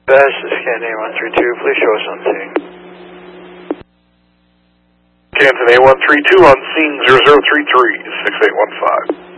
This is Canton 132, please show us on scene. Canton A132 on scene 0033, 6815.